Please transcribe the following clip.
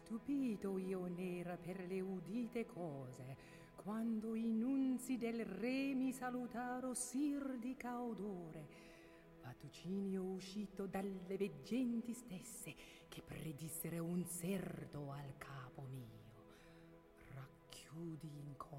Stupito io n'era per le udite cose, quando i nunzi del re mi salutaro sir di caudore. Vatucinio uscito dalle veggenti stesse, che predissero un serdo al capo mio. Racchiudi in